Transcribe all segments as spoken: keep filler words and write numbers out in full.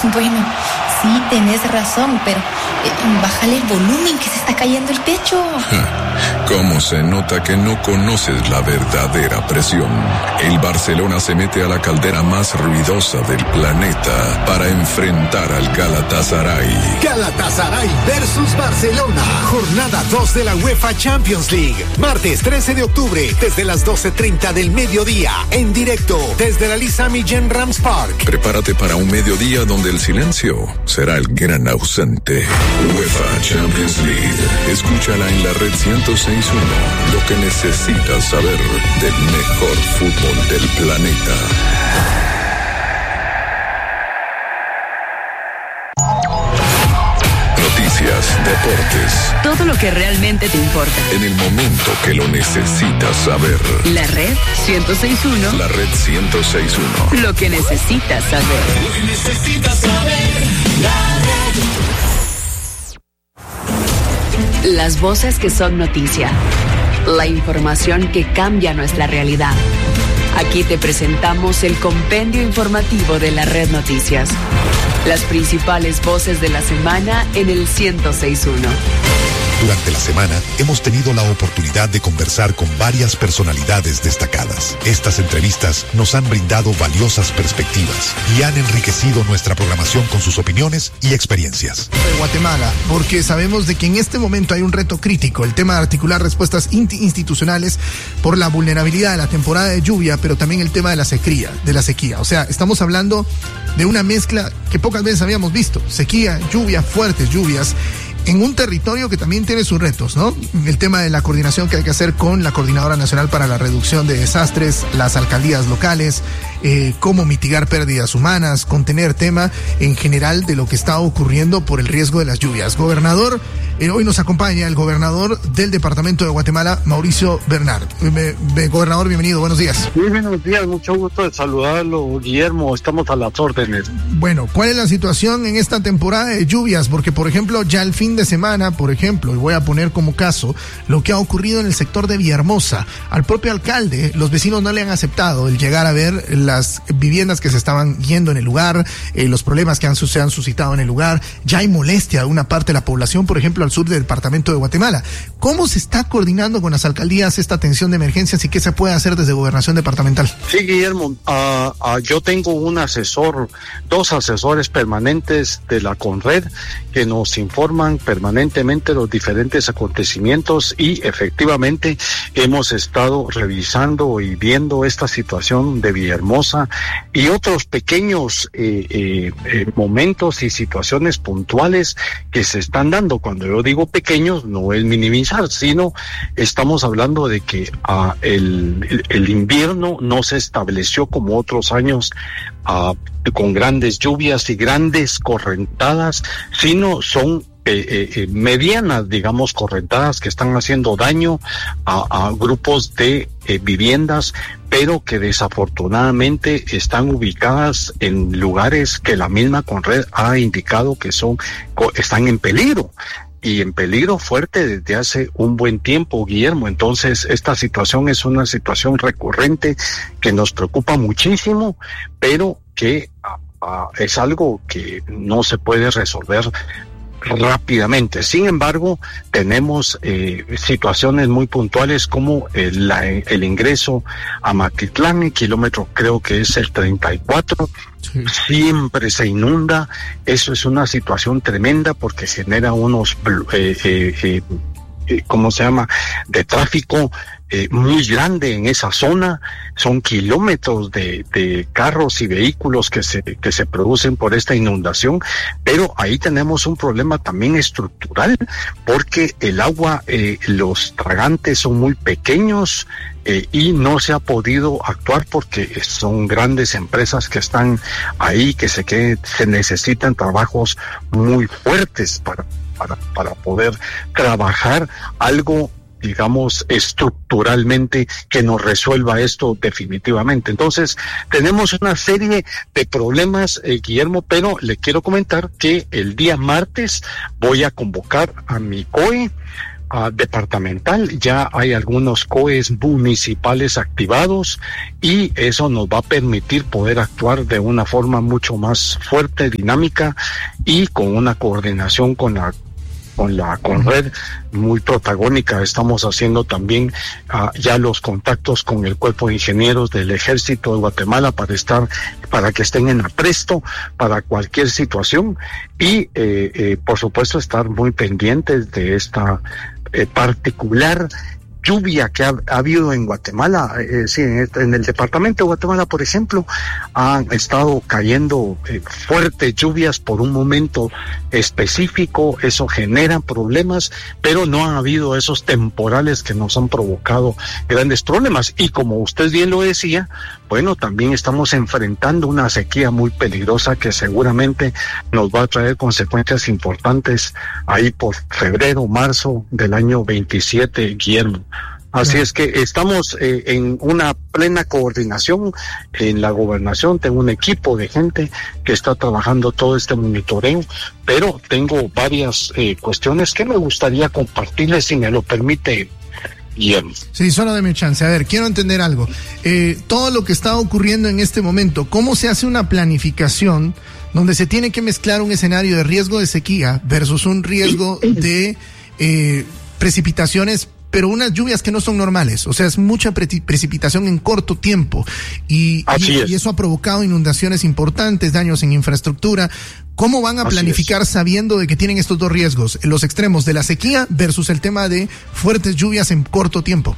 Bueno, sí, tenés razón, pero eh, bájale el volumen que se está cayendo el techo. ¿Cómo se nota que no conoces la verdadera presión? El Barcelona se mete a la caldera más ruidosa del planeta para enfrentar al Galatasaray. Galatasaray versus Barcelona. Jornada dos de la UEFA Champions League. Martes trece de octubre, desde las doce treinta del mediodía. En directo, desde la Lisa Millén Rams Park. Prepárate para un mediodía donde el silencio será el gran ausente. UEFA Champions League. Escúchala en la red ciento seis punto uno. Lo que necesitas saber del mejor fútbol del planeta. Noticias, deportes. Todo lo que realmente te importa. En el momento que lo necesitas saber. La red ciento seis punto uno. La red ciento seis punto uno. Lo que necesitas saber. Lo que necesitas saber. La red. Las voces que son noticia. La información que cambia nuestra realidad. Aquí te presentamos el compendio informativo de la Red Noticias. Las principales voces de la semana en el ciento seis punto uno. Durante la semana hemos tenido la oportunidad de conversar con varias personalidades destacadas. Estas entrevistas nos han brindado valiosas perspectivas y han enriquecido nuestra programación con sus opiniones y experiencias. De Guatemala, porque sabemos de que en este momento hay un reto crítico, el tema de articular respuestas institucionales por la vulnerabilidad de la temporada de lluvia, pero también el tema de la sequía, de la sequía. O sea, estamos hablando de una mezcla que pocas veces habíamos visto: sequía, lluvia, fuertes lluvias, en un territorio que también tiene sus retos, ¿no? El tema de la coordinación que hay que hacer con la Coordinadora Nacional para la Reducción de Desastres, las alcaldías locales, eh, cómo mitigar pérdidas humanas, contener tema en general de lo que está ocurriendo por el riesgo de las lluvias. Gobernador, eh, hoy nos acompaña el gobernador del departamento de Guatemala, Mauricio Bernard. Eh, eh, gobernador, bienvenido, buenos días. Muy buenos días, mucho gusto de saludarlo, Guillermo, estamos a las órdenes. Bueno, ¿cuál es la situación en esta temporada de lluvias? Porque, por ejemplo, ya el fin de semana, por ejemplo, y voy a poner como caso lo que ha ocurrido en el sector de Villahermosa. Al propio alcalde, los vecinos no le han aceptado el llegar a ver las viviendas que se estaban yendo en el lugar, eh, los problemas que han, se han suscitado en el lugar. Ya hay molestia de una parte de la población, por ejemplo, al sur del departamento de Guatemala. ¿Cómo se está coordinando con las alcaldías esta atención de emergencias y qué se puede hacer desde Gobernación Departamental? Sí, Guillermo, uh, uh, yo tengo un asesor, dos asesores permanentes de la CONRED que nos informan permanentemente los diferentes acontecimientos y efectivamente hemos estado revisando y viendo esta situación de Villahermosa y otros pequeños eh, eh, eh, momentos y situaciones puntuales que se están dando. Cuando yo digo pequeños, no es minimizar, sino estamos hablando de que uh, el, el, el invierno no se estableció como otros años uh, con grandes lluvias y grandes correntadas, sino son Eh, eh, medianas, digamos, correntadas que están haciendo daño a, a grupos de eh, viviendas, pero que desafortunadamente están ubicadas en lugares que la misma CONRED ha indicado que son están en peligro. Y en peligro fuerte desde hace un buen tiempo, Guillermo. Entonces, esta situación es una situación recurrente que nos preocupa muchísimo, pero que uh, es algo que no se puede resolver rápidamente. Sin embargo, tenemos eh, situaciones muy puntuales como el, la, el ingreso a Matitlán, el kilómetro creo que es el treinta y cuatro, sí. Siempre se inunda. Eso es una situación tremenda porque genera unos eh, eh, eh, ¿cómo se llama? de tráfico Eh, muy grande en esa zona. Son kilómetros de, de carros y vehículos que se, que se producen por esta inundación, pero ahí tenemos un problema también estructural, porque el agua, eh, los tragantes son muy pequeños eh, y no se ha podido actuar porque son grandes empresas que están ahí, que se, que se necesitan trabajos muy fuertes para, para, para poder trabajar algo, digamos, estructuralmente que nos resuelva esto definitivamente. Entonces, tenemos una serie de problemas, eh, Guillermo, pero le quiero comentar que el día martes voy a convocar a mi C O E uh, departamental, ya hay algunos C O Es municipales activados y eso nos va a permitir poder actuar de una forma mucho más fuerte, dinámica y con una coordinación con la con la Conred muy protagónica. Estamos haciendo también uh, ya los contactos con el Cuerpo de Ingenieros del Ejército de Guatemala para estar, para que estén en apresto para cualquier situación y eh, eh, por supuesto estar muy pendientes de esta eh, particular lluvia que ha, ha habido en Guatemala. Eh, sí, en, este, en el departamento de Guatemala, por ejemplo, han estado cayendo eh, fuertes lluvias por un momento específico. Eso genera problemas, pero no han habido esos temporales que nos han provocado grandes problemas. Y como usted bien lo decía, bueno, también estamos enfrentando una sequía muy peligrosa que seguramente nos va a traer consecuencias importantes ahí por febrero, marzo del año veintisiete, Guillermo. Así es que estamos eh, en una plena coordinación en la gobernación. Tengo un equipo de gente que está trabajando todo este monitoreo, pero tengo varias eh, cuestiones que me gustaría compartirles, si me lo permite, Guillermo. Sí, solo deme chance. A ver, quiero entender algo. Eh, todo lo que está ocurriendo en este momento, ¿cómo se hace una planificación donde se tiene que mezclar un escenario de riesgo de sequía versus un riesgo de eh, precipitaciones, pero unas lluvias que no son normales? O sea, es mucha pre- precipitación en corto tiempo y, y, y eso ha provocado inundaciones importantes, daños en infraestructura. ¿Cómo van a Así planificar es. sabiendo de que tienen estos dos riesgos, los extremos de la sequía versus el tema de fuertes lluvias en corto tiempo?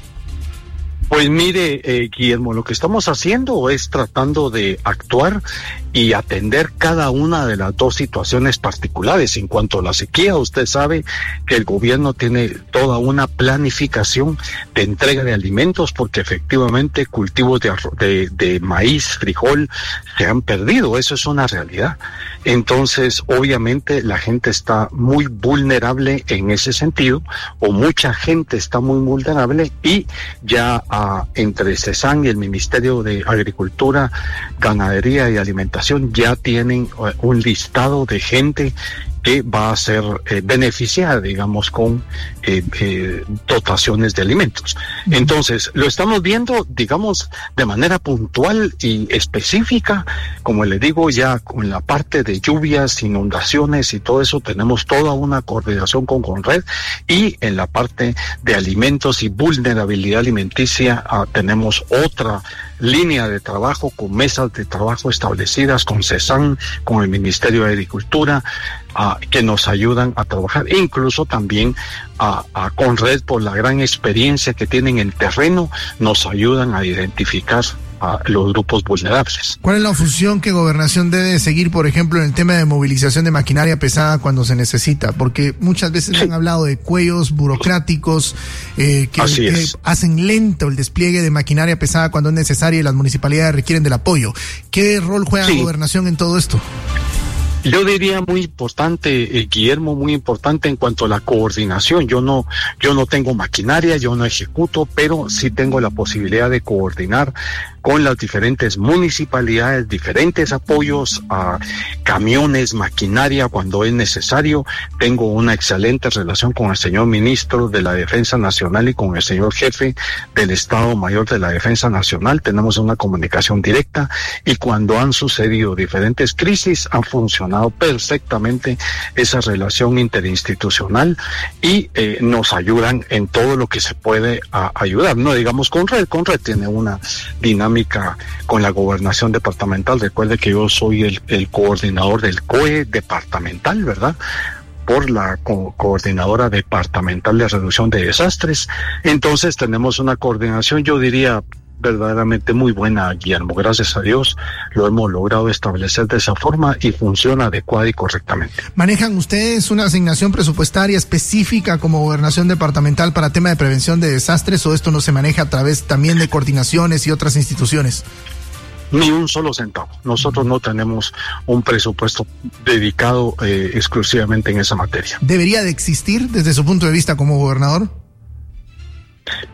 Pues mire, eh, Guillermo, lo que estamos haciendo es tratando de actuar y atender cada una de las dos situaciones particulares. En cuanto a la sequía, usted sabe que el gobierno tiene toda una planificación de entrega de alimentos, porque efectivamente cultivos de, arro- de, de maíz, frijol, se han perdido. Eso es una realidad. Entonces, obviamente, la gente está muy vulnerable en ese sentido, o mucha gente está muy vulnerable, y ya uh, entre CESAN y el Ministerio de Agricultura, Ganadería y Alimentación ya tienen uh, un listado de gente que va a ser eh, beneficiada, digamos, con eh, eh, dotaciones de alimentos. Entonces, lo estamos viendo, digamos, de manera puntual y específica. Como le digo, ya con la parte de lluvias, inundaciones y todo eso, tenemos toda una coordinación con Conred, y en la parte de alimentos y vulnerabilidad alimenticia uh, tenemos otra línea de trabajo con mesas de trabajo establecidas con CESAN, con el Ministerio de Agricultura, uh, que nos ayudan a trabajar, e incluso también a, a Conred, por la gran experiencia que tienen en terreno, nos ayudan a identificar a los grupos vulnerables. ¿Cuál es la función que Gobernación debe seguir, por ejemplo, en el tema de movilización de maquinaria pesada cuando se necesita? Porque muchas veces sí. han hablado de cuellos burocráticos eh, que, que hacen lento el despliegue de maquinaria pesada cuando es necesaria, y las municipalidades requieren del apoyo. ¿Qué rol juega sí. Gobernación en todo esto? Yo diría muy importante, eh, Guillermo, muy importante en cuanto a la coordinación. Yo no, yo no tengo maquinaria, yo no ejecuto, pero sí tengo la posibilidad de coordinar con las diferentes municipalidades, diferentes apoyos a camiones, maquinaria cuando es necesario. Tengo una excelente relación con el señor ministro de la Defensa Nacional y con el señor jefe del Estado Mayor de la Defensa Nacional. Tenemos una comunicación directa, y cuando han sucedido diferentes crisis han funcionado perfectamente esa relación interinstitucional, y eh, nos ayudan en todo lo que se puede a, ayudar. No digamos Conred, Conred tiene una dinámica con la gobernación departamental. Recuerde que yo soy el, el coordinador del C O E departamental, ¿verdad?, por la co- coordinadora departamental de reducción de desastres. Entonces tenemos una coordinación, yo diría, verdaderamente muy buena, Guillermo. Gracias a Dios lo hemos logrado establecer de esa forma y funciona adecuada y correctamente. ¿Manejan ustedes una asignación presupuestaria específica como gobernación departamental para tema de prevención de desastres, o esto no se maneja a través también de coordinaciones y otras instituciones? Ni un solo centavo. Nosotros no tenemos un presupuesto dedicado eh, exclusivamente en esa materia. ¿Debería de existir desde su punto de vista como gobernador?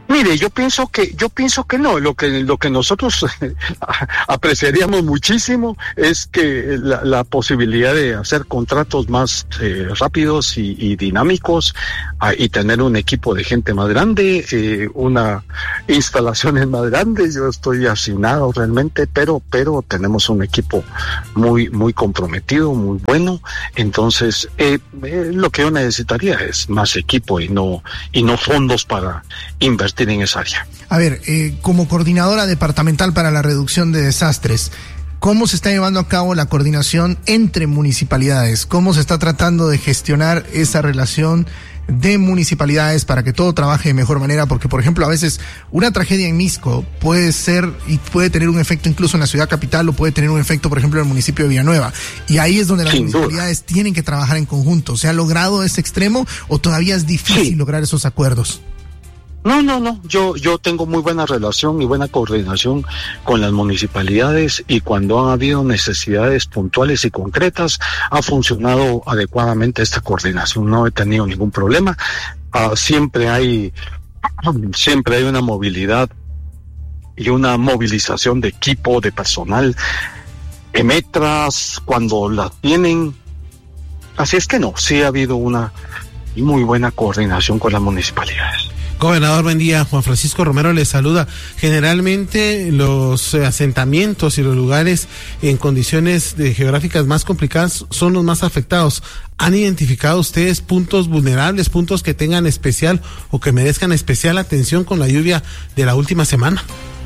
Mire, yo pienso que yo pienso que no. Lo que lo que nosotros apreciaríamos muchísimo es que la, la posibilidad de hacer contratos más eh, rápidos y, y dinámicos ah, y tener un equipo de gente más grande, eh, una instalaciones más grandes. Yo estoy asignado realmente, pero pero tenemos un equipo muy muy comprometido, muy bueno. Entonces, eh, eh, lo que yo necesitaría es más equipo y no y no fondos para invertir en esa área. A ver, eh, como coordinadora departamental para la reducción de desastres, ¿cómo se está llevando a cabo la coordinación entre municipalidades? ¿Cómo se está tratando de gestionar esa relación de municipalidades para que todo trabaje de mejor manera? Porque, por ejemplo, a veces una tragedia en Misco puede ser y puede tener un efecto incluso en la ciudad capital, o puede tener un efecto, por ejemplo, en el municipio de Villanueva. Y ahí es donde las Sin municipalidades duda. tienen que trabajar en conjunto. ¿Se ha logrado ese extremo o todavía es difícil sí. lograr esos acuerdos? No, no, no. Yo, yo tengo muy buena relación y buena coordinación con las municipalidades, y cuando han habido necesidades puntuales y concretas, ha funcionado adecuadamente esta coordinación. No he tenido ningún problema. Uh, siempre hay, siempre hay una movilidad y una movilización de equipo, de personal, emetras cuando las tienen. Así es que no, sí ha habido una muy buena coordinación con las municipalidades. Gobernador, buen día. Juan Francisco Romero le saluda. Generalmente los asentamientos y los lugares en condiciones de geográficas más complicadas son los más afectados. ¿Han identificado ustedes puntos vulnerables, puntos que tengan especial o que merezcan especial atención con la lluvia de la última semana?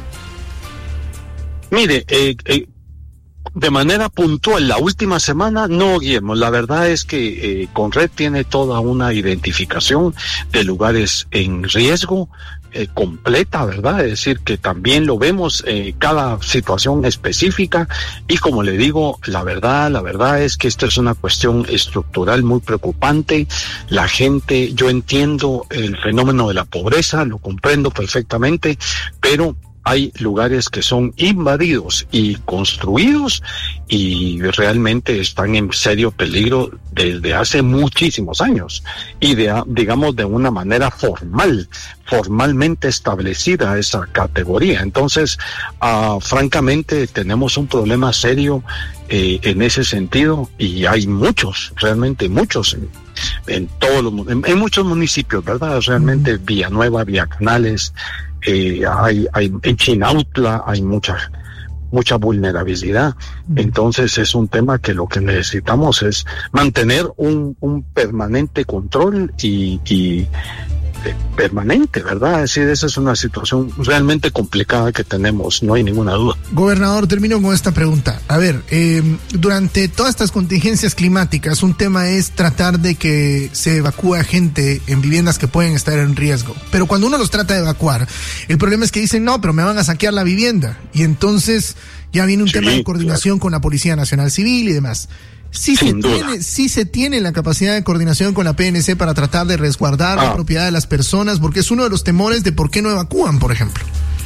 Mire, eh, eh, de manera puntual, la última semana no, Guillermo. La verdad es que eh, Conred tiene toda una identificación de lugares en riesgo eh, completa, ¿verdad? Es decir, que también lo vemos en eh, cada situación específica, y como le digo, la verdad, la verdad es que esto es una cuestión estructural muy preocupante. La gente, yo entiendo el fenómeno de la pobreza, lo comprendo perfectamente, pero hay lugares que son invadidos y construidos y realmente están en serio peligro desde hace muchísimos años, y de, digamos, de una manera formal, formalmente establecida esa categoría. Entonces, uh, francamente, tenemos un problema serio eh, en ese sentido, y hay muchos, realmente muchos, en, en todos los, en, en muchos municipios, ¿verdad? Realmente Villanueva, Villa Canales, Eh, hay, hay en Chinautla hay mucha mucha vulnerabilidad. Entonces es un tema que lo que necesitamos es mantener un, un permanente control y, y eh, permanente, ¿verdad? Es decir, esa es una situación realmente complicada que tenemos, no hay ninguna duda. Gobernador, termino con esta pregunta. A ver, eh, durante todas estas contingencias climáticas, un tema es tratar de que se evacúe a gente en viviendas que pueden estar en riesgo. Pero cuando uno los trata de evacuar, el problema es que dicen, no, pero me van a saquear la vivienda. Y entonces ya viene un sí, tema de coordinación claro. con la Policía Nacional Civil y demás. Sí se, tiene, sí se tiene la capacidad de coordinación con la P N C para tratar de resguardar ah. la propiedad de las personas, porque es uno de los temores de por qué no evacúan, por ejemplo.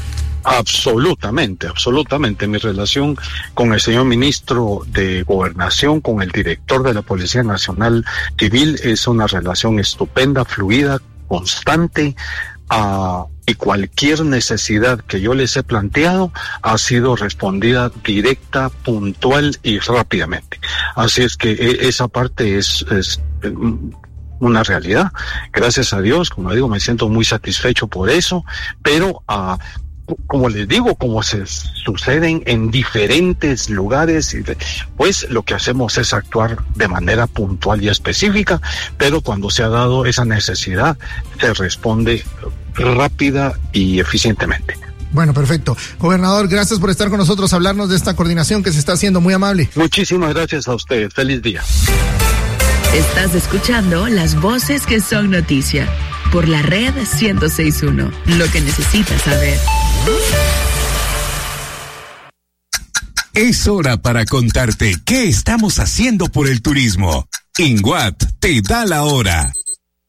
Absolutamente, absolutamente. Mi relación con el señor ministro de Gobernación, con el director de la Policía Nacional Civil, es una relación estupenda, fluida, constante. Uh, y cualquier necesidad que yo les he planteado ha sido respondida directa, puntual y rápidamente. Así es que e- esa parte es, es una realidad. Gracias a Dios, como digo, me siento muy satisfecho por eso, pero uh, como les digo, como se suceden en diferentes lugares, pues lo que hacemos es actuar de manera puntual y específica, pero cuando se ha dado esa necesidad, se responde rápida y eficientemente. Bueno, perfecto. Gobernador, gracias por estar con nosotros, hablarnos de esta coordinación que se está haciendo, muy amable. Muchísimas gracias a usted. Feliz día. Estás escuchando las voces que son noticia por la red ciento seis punto uno. Lo que necesitas saber. Es hora para contarte qué estamos haciendo por el turismo. INGUAT te da la hora.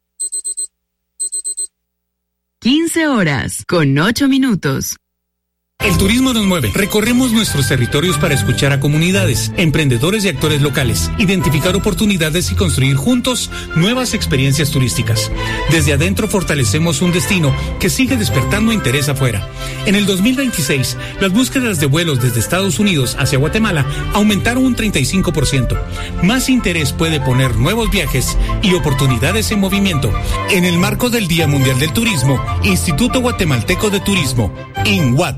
quince horas con ocho minutos. El turismo nos mueve. Recorremos nuestros territorios para escuchar a comunidades, emprendedores y actores locales, identificar oportunidades y construir juntos nuevas experiencias turísticas. Desde adentro fortalecemos un destino que sigue despertando interés afuera. En el dos mil veintiséis, las búsquedas de vuelos desde Estados Unidos hacia Guatemala aumentaron un treinta y cinco por ciento. Más interés puede poner nuevos viajes y oportunidades en movimiento. En el marco del Día Mundial del Turismo, Instituto Guatemalteco de Turismo, INGUAT.